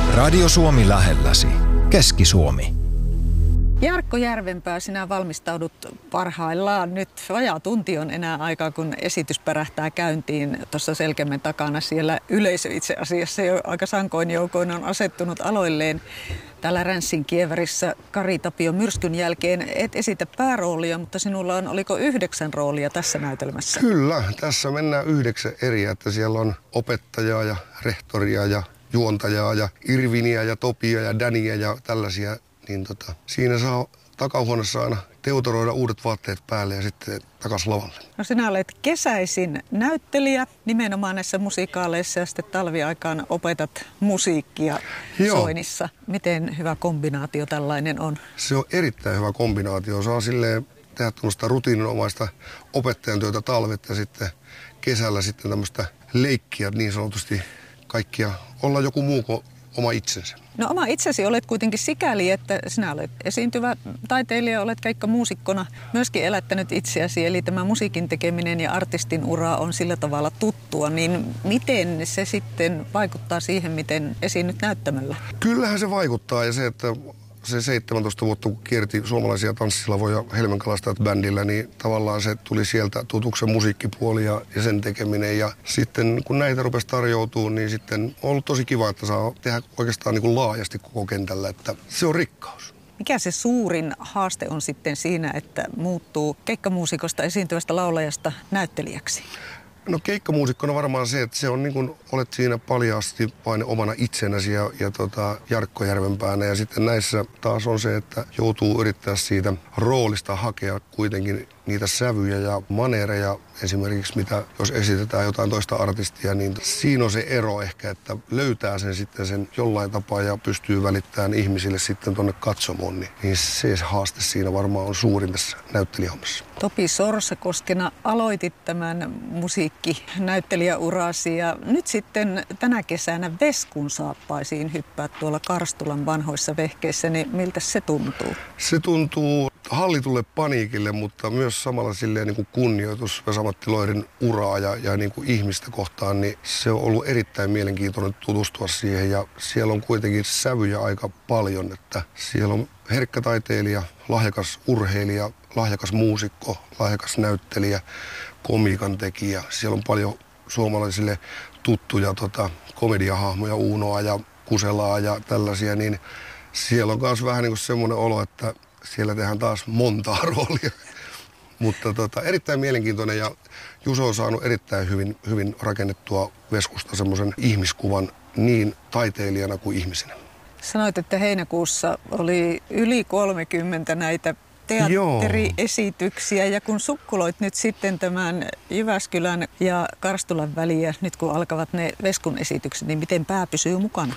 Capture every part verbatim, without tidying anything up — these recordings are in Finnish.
Radio Suomi lähelläsi. Keski-Suomi. Jarkko Järvenpää, sinä valmistaudut parhaillaan. Nyt vajaa tunti on enää aikaa, kun esitys pärähtää käyntiin. Tuossa selkemen takana siellä yleisö itse asiassa jo aika sankoin joukoin on asettunut aloilleen. Täällä Ränssin kievärissä Kari Tapio myrskyn jälkeen et esitä pääroolia, mutta sinulla on, oliko yhdeksän roolia tässä näytelmässä? Kyllä, tässä mennään yhdeksän eri, että siellä on opettajaa ja rehtoria ja juontajaa ja Irviniä ja Topia ja Dania ja tällaisia. Niin tota, siinä saa takahuoneessa aina teutoroida uudet vaatteet päälle ja sitten takas lavalle. No sinä olet kesäisin näyttelijä nimenomaan näissä musikaaleissa ja sitten talviaikaan opetat musiikkia Joo. Soinissa. Miten hyvä kombinaatio tällainen on? Se on erittäin hyvä kombinaatio. Saa silleen tehdä tämmöistä rutiininomaista opettajan työtä talvet ja sitten kesällä sitten tämmöistä leikkiä niin sanotusti kaikkia olla joku muu kuin oma itsensä. No oma itsesi olet kuitenkin sikäli, että sinä olet esiintyvä taiteilija, olet keikkamuusikkona myöskin elättänyt itseäsi. Eli tämä musiikin tekeminen ja artistin ura on sillä tavalla tuttua. Niin miten se sitten vaikuttaa siihen, miten esiinnyt näyttämöllä? Kyllähän se vaikuttaa ja se, että se seitsemäntoista vuotta, kun kierti suomalaisia tanssilavoja Helmenkalastajat bändillä, niin tavallaan se tuli sieltä tutuksen musiikkipuoli ja, ja sen tekeminen. Ja sitten kun näitä rupesi tarjoutumaan, niin sitten on ollut tosi kiva, että saa tehdä oikeastaan niin kuin laajasti koko kentällä, että se on rikkaus. Mikä se suurin haaste on sitten siinä, että muuttuu keikkamuusikosta esiintyvästä laulajasta näyttelijäksi? No keikkamuusikkona varmaan se, että se on niin kuin olet siinä paljaasti vain omana itsenäsi ja, ja tota Jarkko Järvenpäänä. Ja sitten näissä taas on se, että joutuu yrittää siitä roolista hakea kuitenkin niitä sävyjä ja maneereja. Esimerkiksi mitä, jos esitetään jotain toista artistia, niin siinä on se ero ehkä, että löytää sen sitten sen jollain tapaa ja pystyy välittämään ihmisille sitten tuonne katsomoon. Niin, niin se haaste siinä varmaan on suurin tässä näyttelijähommassa. Topi Sorsakoskena aloitit tämän musiikkinäyttelijäurasi ja nyt sitten tänä kesänä Veskun saappaisiin hyppäät tuolla Karstulan vanhoissa vehkeissä, niin miltä se tuntuu? Se tuntuu hallitulle paniikille, mutta myös samalla silleen niin kuin kunnioitus Vesa-Matti Loirin uraa ja, ja niin kuin ihmistä kohtaan, niin se on ollut erittäin mielenkiintoinen tutustua siihen ja siellä on kuitenkin sävyjä aika paljon, että siellä on herkkä taiteilija, lahjakas urheilija, lahjakas muusikko, lahjakas näyttelijä, komiikan tekijä. Siellä on paljon suomalaisille tuttuja tota, komediahahmoja, Uunoa ja Kuselaa ja tällaisia, niin siellä on myös vähän niin kuin semmoinen olo, että siellä tehdään taas montaa roolia. Mutta tota, erittäin mielenkiintoinen ja Juso on saanut erittäin hyvin, hyvin rakennettua Veskusta semmoisen ihmiskuvan niin taiteilijana kuin ihmisenä. Sanoit, että heinäkuussa oli yli kolmekymmentä näitä teatteriesityksiä ja kun sukkuloit nyt sitten tämän Jyväskylän ja Karstulan väliä, nyt kun alkavat ne Veskun esitykset, niin miten pää pysyy mukana?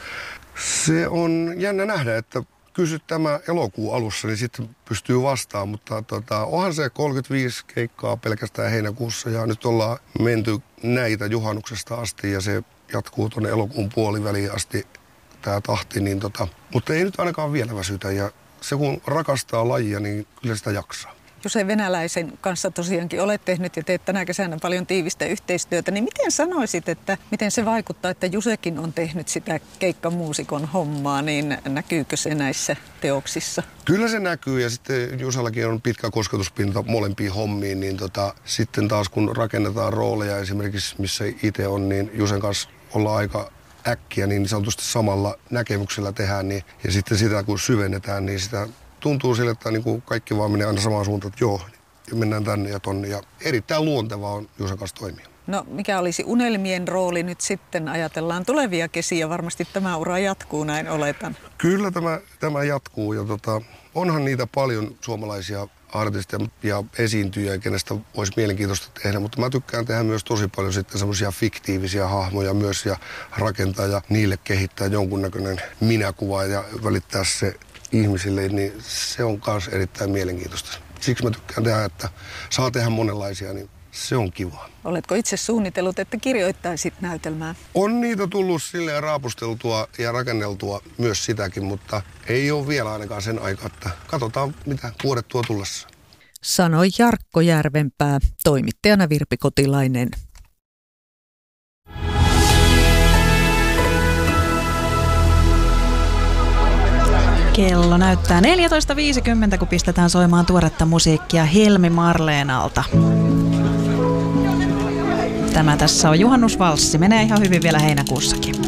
Se on jännä nähdä, että kysyt tämä elokuun alussa, niin sitten pystyy vastaamaan, mutta tota, onhan se kolmekymmentäviisi keikkaa pelkästään heinäkuussa ja nyt ollaan menty näitä juhannuksesta asti ja se jatkuu tuonne elokuun puoliväliin asti tämä tahti, niin tota, mutta ei nyt ainakaan vielä väsytä ja se kun rakastaa lajia, niin kyllä sitä jaksaa. Jose Venäläisen kanssa tosiaankin olet tehnyt ja teet tänä kesänä paljon tiivistä yhteistyötä, niin miten sanoisit, että miten se vaikuttaa, että Jusekin on tehnyt sitä keikkamuusikon hommaa, niin näkyykö se näissä teoksissa? Kyllä se näkyy ja sitten Jusellakin on pitkä kosketuspinta molempiin hommiin, niin tota, sitten taas kun rakennetaan rooleja esimerkiksi missä itse on, niin Jusen kanssa ollaan aika äkkiä, niin sanotusti samalla näkemyksellä tehdään niin, ja sitten sitä kun syvennetään, niin sitä tuntuu sille, että niin kuin kaikki vaan menee aina samaan suuntaan, että joo, mennään tänne ja tonne. Ja erittäin luontevaa on Jusen kanssa toimia. No mikä olisi unelmien rooli nyt sitten? Ajatellaan tulevia kesiä. Varmasti tämä ura jatkuu, näin oletan. Kyllä tämä, tämä jatkuu. Ja tota, onhan niitä paljon suomalaisia artisteja ja esiintyjiä, kenestä olisi mielenkiintoista tehdä. Mutta mä tykkään tehdä myös tosi paljon sitten semmoisia fiktiivisiä hahmoja myös ja rakentaa ja niille kehittää jonkunnäköinen minäkuva ja välittää se ihmisille, niin se on myös erittäin mielenkiintoista. Siksi mä tykkään tehdä, että saa tehdä monenlaisia, niin se on kivaa. Oletko itse suunnitellut, että kirjoittaisit näytelmää? On niitä tullut silleen raapusteltua ja rakenneltua myös sitäkin, mutta ei ole vielä ainakaan sen aikaa, että katsotaan mitä vuodet tuo tullessa. Sanoi Jarkko Järvenpää, toimittajana Virpi Kotilainen. Kello näyttää neljätoista viisikymmentä, kun pistetään soimaan tuoretta musiikkia Helmi Marleenalta. Tämä tässä on juhannusvalssi. Menee ihan hyvin vielä heinäkuussakin.